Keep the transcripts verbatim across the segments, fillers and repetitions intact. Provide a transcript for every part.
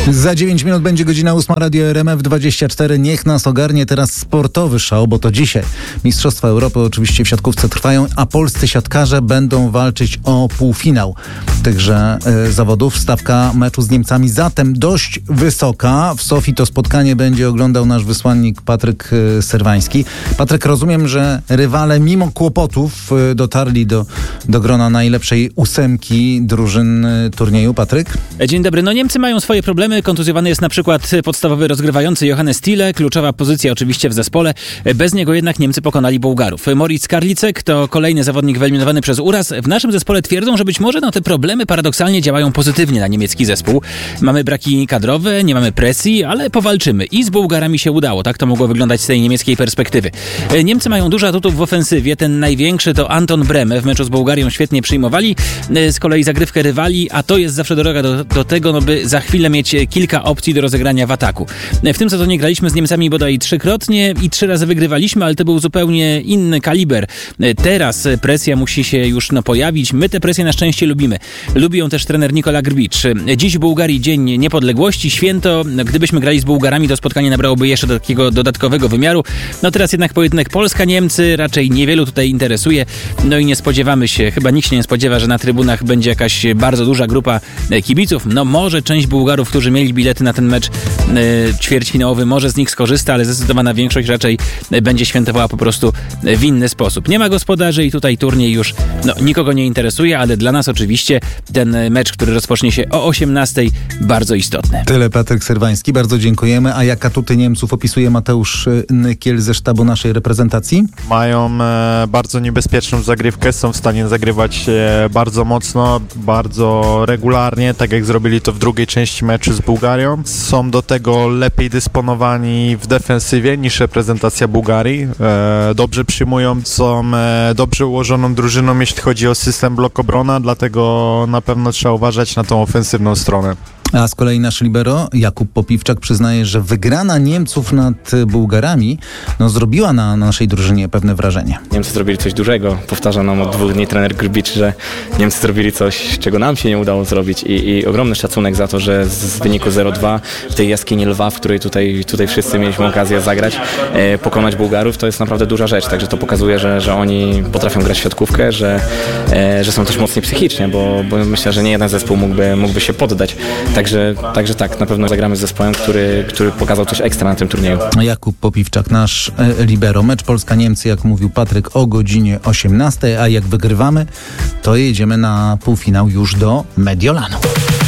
Za dziewięć minut będzie godzina ósma, Radio R M F dwadzieścia cztery. Niech nas ogarnie teraz sportowy szał, bo to dzisiaj Mistrzostwa Europy oczywiście w siatkówce trwają, a polscy siatkarze będą walczyć o półfinał tychże y, zawodów. Stawka meczu z Niemcami zatem dość wysoka. W Sofii to spotkanie będzie oglądał nasz wysłannik Patryk y, Serwański. Patryk, rozumiem, że rywale mimo kłopotów y, dotarli do, do grona najlepszej ósemki drużyn y, turnieju. Patryk? Dzień dobry. No Niemcy mają swoje problemy. Kontuzjowany jest na przykład podstawowy rozgrywający Johannes Thiele. Kluczowa pozycja oczywiście w zespole. Bez niego jednak Niemcy pokonali Bułgarów. Moritz Karlicek to kolejny zawodnik wyeliminowany przez uraz. W naszym zespole twierdzą, że być może no, te problemy paradoksalnie działają pozytywnie na niemiecki zespół. Mamy braki kadrowe, nie mamy presji, ale powalczymy. I z Bułgarami się udało. Tak to mogło wyglądać z tej niemieckiej perspektywy. Niemcy mają dużo atutów w ofensywie. Ten największy to Anton Brehme. W meczu z Bułgarią świetnie przyjmowali. Z kolei zagrywkę rywali, a to jest zawsze droga do, do tego, no by za chwilę mieć kilka opcji do rozegrania w ataku. W tym sezonie graliśmy z Niemcami bodaj trzykrotnie i trzy razy wygrywaliśmy, ale to był zupełnie inny kaliber. Teraz presja musi się już no, pojawić. My tę presję na szczęście lubimy. Lubi ją też trener Nikola Grbicz. Dziś w Bułgarii Dzień Niepodległości, święto. Gdybyśmy grali z Bułgarami, to spotkanie nabrałoby jeszcze do takiego dodatkowego wymiaru. No teraz jednak pojedynek Polska-Niemcy raczej niewielu tutaj interesuje. No i nie spodziewamy się, chyba nikt się nie spodziewa, że na trybunach będzie jakaś bardzo duża grupa kibiców. No może część Bułgarów, którzy mieli bilety na ten mecz yy, ćwierćfinałowy, może z nich skorzysta, ale zdecydowana większość raczej będzie świętowała po prostu w inny sposób. Nie ma gospodarzy i tutaj turniej już no, nikogo nie interesuje, ale dla nas oczywiście ten mecz, który rozpocznie się o osiemnastej, bardzo istotny. Tyle Patryk Serwański, bardzo dziękujemy. A jak atuty Niemców opisuje Mateusz Nykiel ze sztabu naszej reprezentacji? Mają e, bardzo niebezpieczną zagrywkę, są w stanie zagrywać e, bardzo mocno, bardzo regularnie, tak jak zrobili to w drugiej części meczu z Bułgarią. Są do tego lepiej dysponowani w defensywie niż reprezentacja Bułgarii. E, dobrze przyjmują, są e, dobrze ułożoną drużyną, jeśli chodzi o system blok obrona, dlatego na pewno trzeba uważać na tą ofensywną stronę. A z kolei nasz libero Jakub Popiwczak przyznaje, że wygrana Niemców nad Bułgarami no, zrobiła na naszej drużynie pewne wrażenie. Niemcy zrobili coś dużego. Powtarza nam od dwóch dni trener Grbicz, że Niemcy zrobili coś, czego nam się nie udało zrobić i, i ogromny szacunek za to, że z wyniku zero dwa w tej jaskini lwa, w której tutaj, tutaj wszyscy mieliśmy okazję zagrać, e, pokonać Bułgarów, to jest naprawdę duża rzecz. Także to pokazuje, że, że oni potrafią grać w siatkówkę, że, e, że są też mocni psychicznie, bo, bo myślę, że nie jeden zespół mógłby, mógłby się poddać. Także, także tak, na pewno zagramy z zespołem, który, który pokazał coś ekstra na tym turnieju. Jakub Popiwczak, nasz e, libero. Mecz Polska-Niemcy, jak mówił Patryk, o godzinie osiemnastej, a jak wygrywamy, to jedziemy na półfinał już do Mediolanu.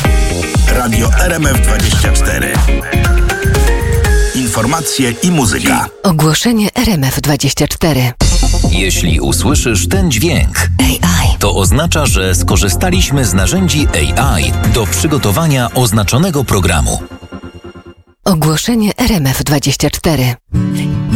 Radio R M F dwadzieścia cztery. Informacje i muzyka. Ogłoszenie R M F dwadzieścia cztery. Jeśli usłyszysz ten dźwięk, A I, to oznacza, że skorzystaliśmy z narzędzi A I do przygotowania oznaczonego programu. Ogłoszenie R M F dwadzieścia cztery.